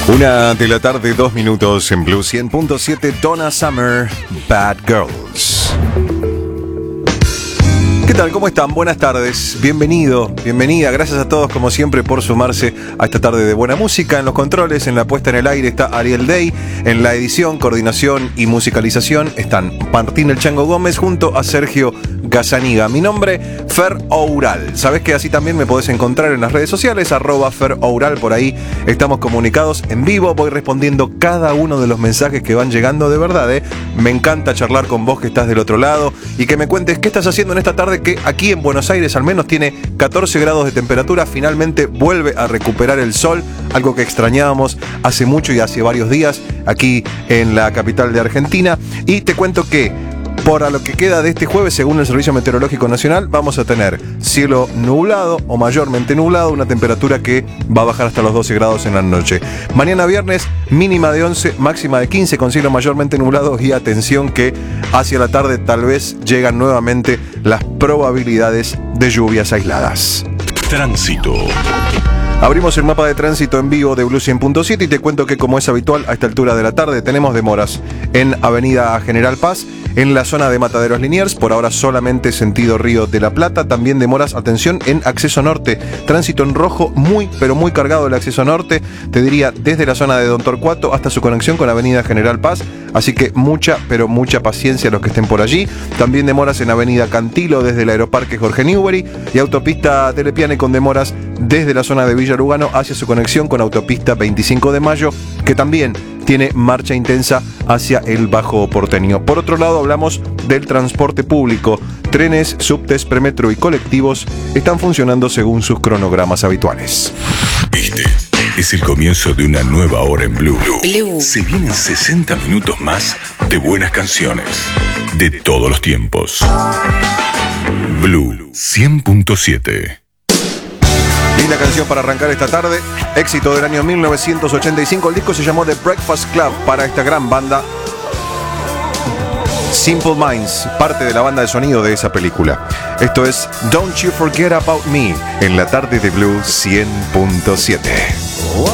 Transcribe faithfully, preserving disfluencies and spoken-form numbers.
Una de la tarde, dos minutos en Blue cien punto siete, Donna Summer, Bad Girls. ¿Qué tal? ¿Cómo están? Buenas tardes. Bienvenido, bienvenida. Gracias a todos, como siempre, por sumarse a esta tarde de buena música. En los controles, en la puesta en el aire está Ariel Day. En la edición, coordinación y musicalización están Martín El Chango Gómez junto a Sergio Gazzaniga. Mi nombre, Fer Oural. Sabés que así también me podés encontrar en las redes sociales, arroba Fer Oural. Por ahí estamos comunicados en vivo. Voy respondiendo cada uno de los mensajes que van llegando. De verdad, ¿eh? Me encanta charlar con vos que estás del otro lado y que me cuentes qué estás haciendo en esta tarde que aquí en Buenos Aires al menos tiene catorce grados de temperatura. Finalmente vuelve a recuperar el sol, algo que extrañábamos hace mucho y hace varios días aquí en la capital de Argentina. Y te cuento que por a lo que queda de este jueves, según el Servicio Meteorológico Nacional, vamos a tener cielo nublado o mayormente nublado, una temperatura que va a bajar hasta los doce grados en la noche. Mañana viernes, mínima de once, máxima de quince, con cielo mayormente nublado. Y atención que hacia la tarde tal vez llegan nuevamente las probabilidades de lluvias aisladas. Tránsito. Abrimos el mapa de tránsito en vivo de Blue cien punto siete y te cuento que, como es habitual a esta altura de la tarde, tenemos demoras en Avenida General Paz, en la zona de Mataderos Liniers, por ahora solamente sentido Río de la Plata. También demoras, atención, en acceso norte, tránsito en rojo muy pero muy cargado el acceso norte, te diría desde la zona de Don Torcuato hasta su conexión con Avenida General Paz, así que mucha pero mucha paciencia a los que estén por allí. También demoras en Avenida Cantilo desde el Aeroparque Jorge Newbery y autopista Telepiane con demoras desde la zona de Villa Lugano hacia su conexión con autopista veinticinco de mayo, que también tiene marcha intensa hacia el Bajo Porteño. Por otro lado, hablamos del transporte público. Trenes, subtes, premetro y colectivos están funcionando según sus cronogramas habituales. Este es el comienzo de una nueva hora en Blue. Blue. Se vienen sesenta minutos más de buenas canciones de todos los tiempos. Blue cien punto siete. Linda canción para arrancar esta tarde, éxito del año mil novecientos ochenta y cinco. El disco se llamó The Breakfast Club para esta gran banda Simple Minds, parte de la banda de sonido de esa película. Esto es Don't You Forget About Me en la tarde de Blue cien punto siete.